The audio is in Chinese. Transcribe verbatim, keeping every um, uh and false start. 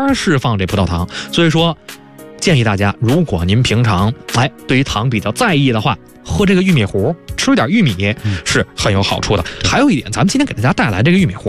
法释放这葡萄糖。所以说建议大家，如果您平常哎对于糖比较在意的话，喝这个玉米糊，吃点玉米是很有好处的。还有一点，咱们今天给大家带来这个玉米糊